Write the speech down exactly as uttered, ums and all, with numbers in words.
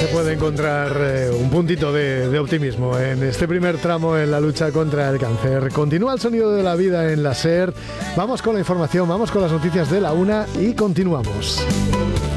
puede encontrar eh, un puntito de, de optimismo en este primer tramo en la lucha contra el cáncer. Continúa el sonido de la vida en la SER. Vamos con la información, vamos con las noticias de la una y continuamos.